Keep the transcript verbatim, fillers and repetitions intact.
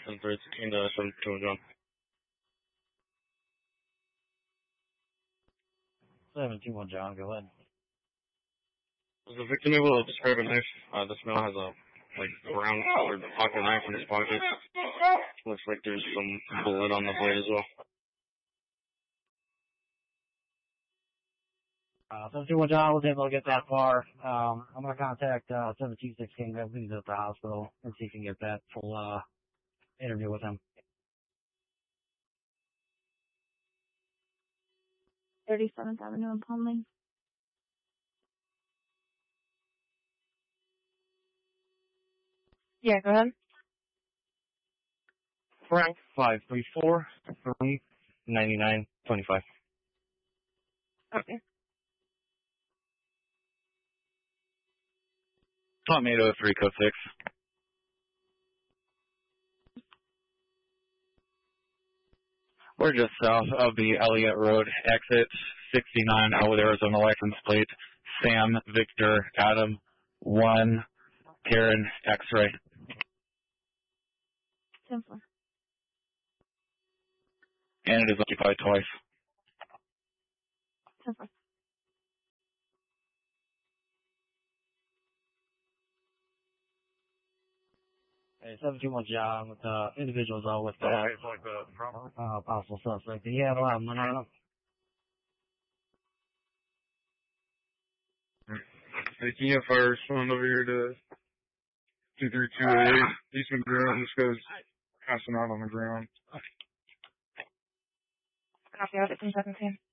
seven three sixteen to seven two one John. seven two one John, go ahead. Was the victim able to describe a knife? Uh, this male has a, like, brown colored pocket knife in his pocket. Looks like there's some blood on the blade as well. Uh, seven two one John was able to get that far. Um, I'm going to contact, uh, seven two six King, that leads at the hospital, and see if we can get that full, uh, interview with him. thirty-seventh Avenue in Palm Lane. Yeah, go ahead. Frank, five three four, three, ninety-nine, twenty-five. Okay. Tom eight oh three, code six. We're just south of the Elliott Road exit, sixty-nine Elwood, Arizona license plate, Sam, Victor, Adam, one, Karen, X-ray. ten four. And it is occupied twice. ten four. Hey, seven two one John, with, uh, individuals all with, uh, like, uh, uh, possible suspect. Do you have a lot of money on him? Hey, can you have fire respond over here to two three two eight Eastman Ground? This guy's passing out on the ground. Copy out at ten seventeen.